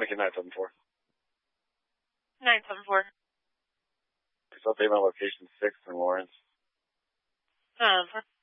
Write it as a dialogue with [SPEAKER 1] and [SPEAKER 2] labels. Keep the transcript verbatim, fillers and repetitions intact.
[SPEAKER 1] make it nine seven four.
[SPEAKER 2] nine seven four.
[SPEAKER 1] Please update my location six in Lawrence.
[SPEAKER 2] Um,